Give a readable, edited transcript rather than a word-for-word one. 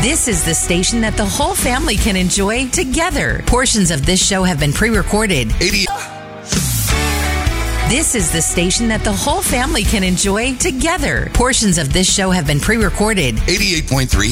This is the station that the whole family can enjoy together. Portions of this show have been pre-recorded. 80. This is the station that the whole family can enjoy together. Portions of this show have been pre-recorded. 88.3